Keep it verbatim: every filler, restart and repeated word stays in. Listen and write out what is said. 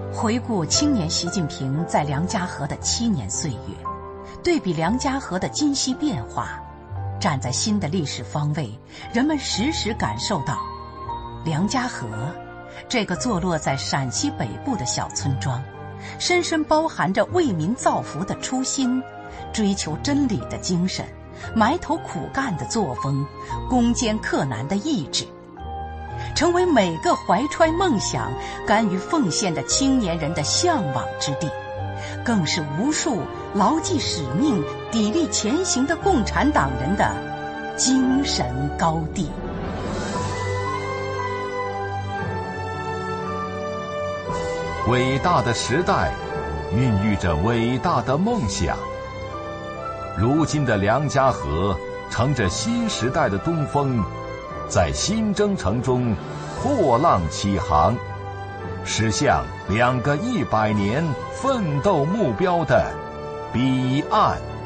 回顾青年习近平在梁家河的七年岁月，对比梁家河的今昔变化，站在新的历史方位，人们时时感受到梁家河这个坐落在陕西北部的小村庄，深深包含着为民造福的初心，追求真理的精神，埋头苦干的作风，攻坚克难的意志，成为每个怀揣梦想、甘于奉献的青年人的向往之地，更是无数牢记使命、砥砺前行的共产党人的精神高地。 伟大的时代孕育着伟大的梦想。如今的梁家河乘着新时代的东风，在新征程中破浪起航，驶向两个一百年奋斗目标的彼岸。